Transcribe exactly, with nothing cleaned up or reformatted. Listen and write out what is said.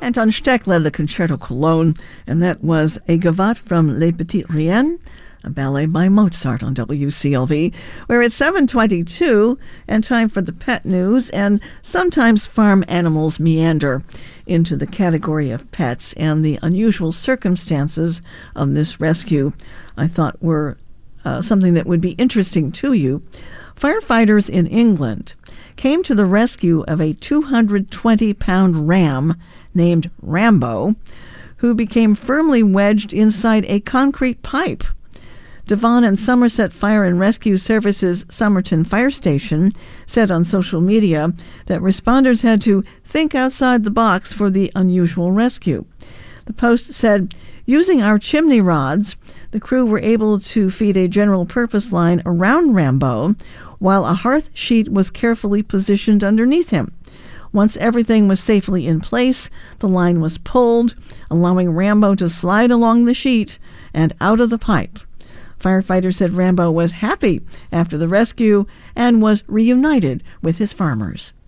Anton Steck led the Concerto Cologne, and that was a gavotte from Les Petites Riennes, a ballet by Mozart on W C L V. We're at seven twenty-two, and time for the pet news, and sometimes farm animals meander into the category of pets, and the unusual circumstances of this rescue I thought were uh, something that would be interesting to you. Firefighters in England came to the rescue of a two hundred twenty pound ram named Rambo, who became firmly wedged inside a concrete pipe. Devon and Somerset Fire and Rescue Services Somerton Fire Station said on social media that responders had to think outside the box for the unusual rescue. The Post said, using our chimney rods, the crew were able to feed a general purpose line around Rambo, while a hearth sheet was carefully positioned underneath him. Once everything was safely in place, the line was pulled, allowing Rambo to slide along the sheet and out of the pipe. Firefighters said Rambo was happy after the rescue and was reunited with his farmers.